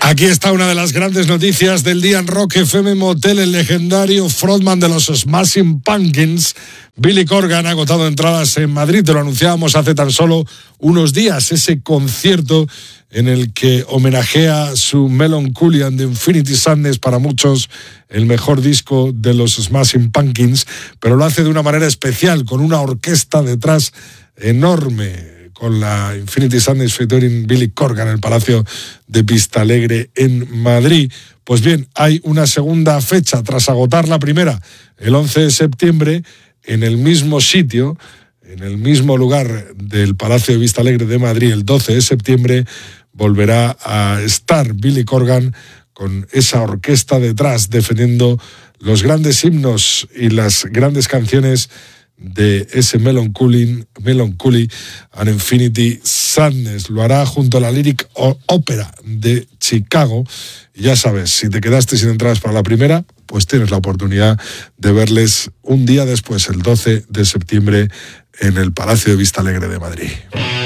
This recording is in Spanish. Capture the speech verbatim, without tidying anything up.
Aquí está una de las grandes noticias del día en Rock F M. Motel, el legendario frontman de los Smashing Pumpkins, Billy Corgan, ha agotado entradas en Madrid. Te lo anunciábamos hace tan solo unos días, ese concierto en el que homenajea su Melancholy and the Infinity Sadness, para muchos el mejor disco de los Smashing Pumpkins, pero lo hace de una manera especial, con una orquesta detrás enorme, con la Infinity Sadness featuring Billy Corgan en el Palacio de Vistalegre en Madrid. Pues bien, hay una segunda fecha tras agotar la primera, el once de septiembre, en el mismo sitio, en el mismo lugar del Palacio de Vistalegre de Madrid. El doce de septiembre volverá a estar Billy Corgan con esa orquesta detrás, defendiendo los grandes himnos y las grandes canciones de ese Melancholy, Melancholy and Infinity Sadness. Lo hará junto a la Lyric Opera de Chicago. Y ya sabes, si te quedaste sin entradas para la primera, pues tienes la oportunidad de verles un día después, el doce de septiembre, en el Palacio de Vistalegre de Madrid.